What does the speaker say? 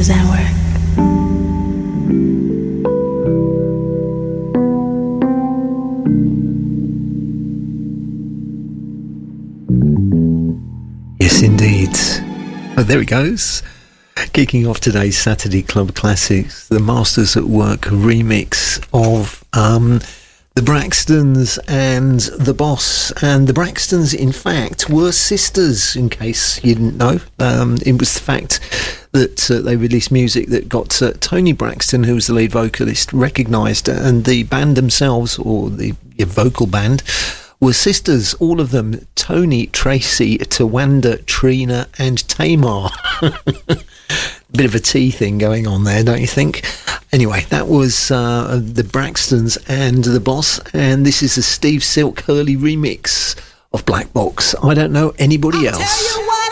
Does that work? Yes, indeed. Oh, there it goes. Kicking off today's Saturday Club Classics, the Masters at Work remix of the Braxtons and the Boss. And the Braxtons, in fact, were sisters, in case you didn't know. It was the fact that they released music that got Toni Braxton, who was the lead vocalist, recognised, and the band themselves, or the vocal band, were sisters, all of them. Toni, Tracy, Tawanda, Trina and Tamar. Bit of a T thing going on there, don't you think? Anyway, that was the Braxtons and the Boss, and this is a Steve Silk Hurley remix of Black Box. I don't know anybody else. Tell you what